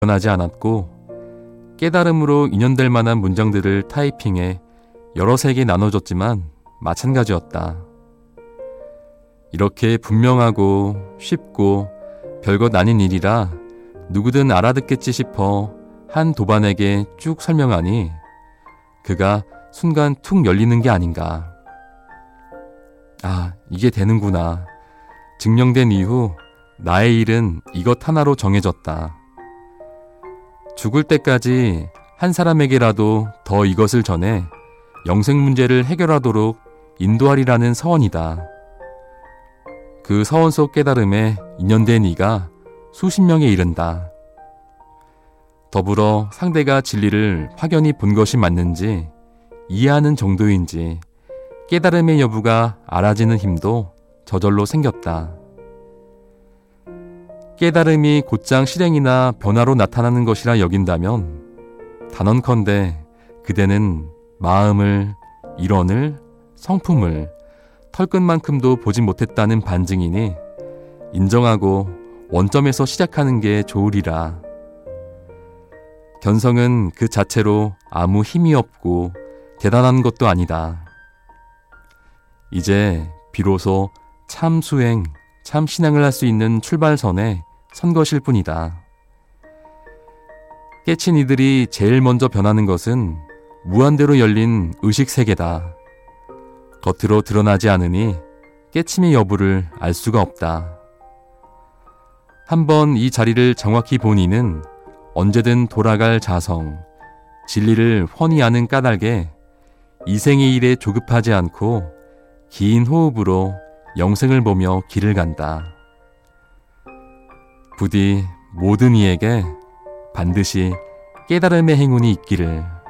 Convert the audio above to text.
변하지 않았고 깨달음으로 인연될 만한 문장들을 타이핑해 여러 색에 나눠줬지만 마찬가지였다. 이렇게 분명하고 쉽고 별것 아닌 일이라 누구든 알아듣겠지 싶어 한 도반에게 쭉 설명하니 그가 순간 툭 열리는 게 아닌가. 아, 이게 되는구나. 증명된 이후 나의 일은 이것 하나로 정해졌다. 죽을 때까지 한 사람에게라도 더 이것을 전해 영생 문제를 해결하도록 인도하리라는 서원이다. 그 서원 속 깨달음에 인연된 이가 수십 명에 이른다. 더불어 상대가 진리를 확연히 본 것이 맞는지 이해하는 정도인지 깨달음의 여부가 알아지는 힘도 저절로 생겼다. 깨달음이 곧장 실행이나 변화로 나타나는 것이라 여긴다면 단언컨대 그대는 마음을, 일원을, 성품을 털끝만큼도 보지 못했다는 반증이니 인정하고 원점에서 시작하는 게 좋으리라. 견성은 그 자체로 아무 힘이 없고 대단한 것도 아니다. 이제 비로소 참 수행, 참 신앙을 할 수 있는 출발선에 선 것일 뿐이다. 깨친 이들이 제일 먼저 변하는 것은 무한대로 열린 의식세계다. 겉으로 드러나지 않으니 깨침의 여부를 알 수가 없다. 한번 이 자리를 정확히 본 이는 언제든 돌아갈 자성, 진리를 훤히 아는 까닭에 이생의 일에 조급하지 않고 긴 호흡으로 영생을 보며 길을 간다. 부디 모든 이에게 반드시 깨달음의 행운이 있기를.